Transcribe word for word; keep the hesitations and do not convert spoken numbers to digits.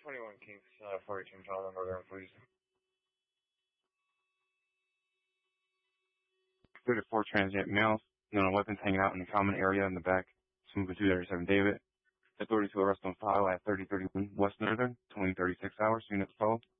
twenty-one Kings, uh, four eighteen Tower Northern, please. thirty-four transient male, known weapons hanging out in the common area in the back. Smooth two thirty-seven David. Authority to arrest on file at thirty thirty-one West Northern, twenty thirty-six hours. Units called.